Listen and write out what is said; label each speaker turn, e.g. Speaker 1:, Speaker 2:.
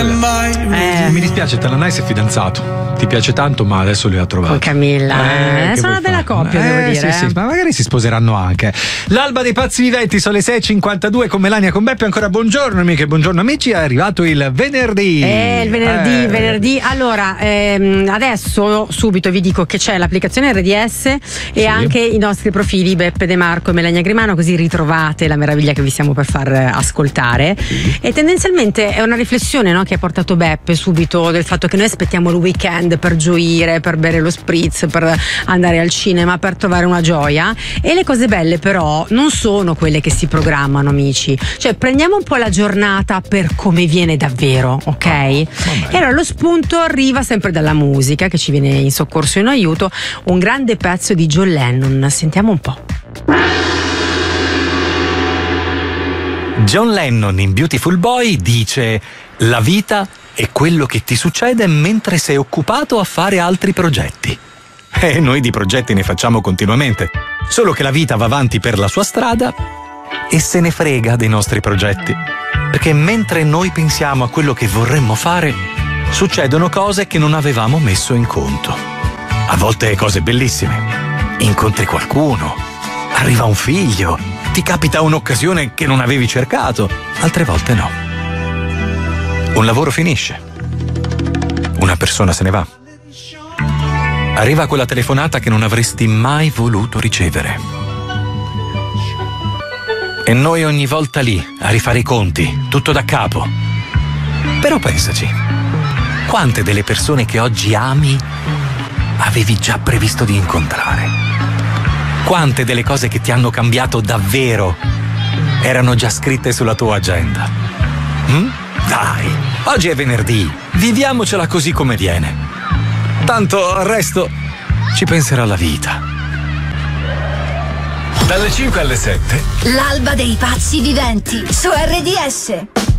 Speaker 1: Mi dispiace, Tananai si è fidanzato. Ti piace tanto, ma adesso lui ha trovato.
Speaker 2: Con Camilla. Sono una bella coppia, devo dire.
Speaker 1: Sì, ma magari si sposeranno anche. L'alba dei pazzi viventi, sono le 6:52 con Melania, con Beppe. Ancora buongiorno amiche, buongiorno amici. È arrivato il venerdì.
Speaker 2: Il venerdì. Allora, adesso subito vi dico che c'è l'applicazione RDS e anche i nostri profili Beppe De Marco e Melania Grimano, così ritrovate la meraviglia che vi stiamo per far ascoltare. E tendenzialmente è una riflessione, no, che ha portato Beppe subito, del fatto che noi aspettiamo il weekend per gioire, per bere lo spritz, per andare al cinema, per trovare una gioia. E le cose belle però non sono quelle che si programmano, amici. Cioè, prendiamo un po' la giornata per come viene davvero, ok? E allora lo spunto arriva sempre dalla musica, che ci viene in soccorso e in aiuto. Un grande pezzo di John Lennon, sentiamo un po'.
Speaker 3: John Lennon in Beautiful Boy dice: la vita è quello che ti succede mentre sei occupato a fare altri progetti. E noi di progetti ne facciamo continuamente, solo che la vita va avanti per la sua strada e se ne frega dei nostri progetti, perché mentre noi pensiamo a quello che vorremmo fare, succedono cose che non avevamo messo in conto. A volte cose bellissime, incontri qualcuno, arriva un figlio, ti capita un'occasione che non avevi cercato, altre volte no. Un lavoro finisce, una persona se ne va, arriva quella telefonata che non avresti mai voluto ricevere. E noi ogni volta lì a rifare i conti, tutto da capo. Però pensaci, quante delle persone che oggi ami avevi già previsto di incontrare? Quante delle cose che ti hanno cambiato davvero erano già scritte sulla tua agenda? Dai, oggi è venerdì, viviamocela così come viene. Tanto al resto ci penserà la vita.
Speaker 4: Dalle 5 alle 7.
Speaker 5: L'alba dei pazzi viventi su RDS.